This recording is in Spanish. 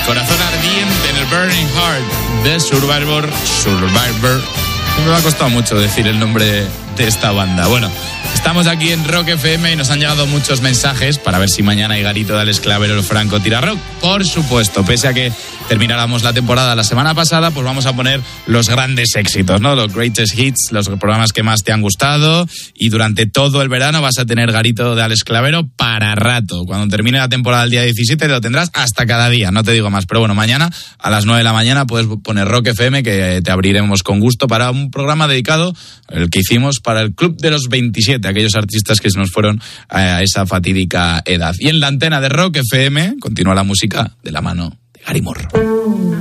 Corazón ardiente en el Burning Heart de Survivor. Me ha costado mucho decir el nombre de esta banda. Bueno, estamos aquí en Rock FM y nos han llegado muchos mensajes para ver si mañana hay garito de Alex Clavero el Franco Tira Rock. Por supuesto, pese a que termináramos la temporada la semana pasada, pues vamos a poner los grandes éxitos, ¿no? Los greatest hits, los programas que más te han gustado, y durante todo el verano vas a tener garito de Alex Clavero para rato. Cuando termine la temporada el día 17 lo tendrás hasta cada día, no te digo más. Pero bueno, mañana a las 9 de la mañana puedes poner Rock FM, que te abriremos con gusto para un programa dedicado, el que hicimos para el Club de los 27, aquellos artistas que se nos fueron a esa fatídica edad. Y en la antena de Rock FM continúa la música de la mano de Gary Moore.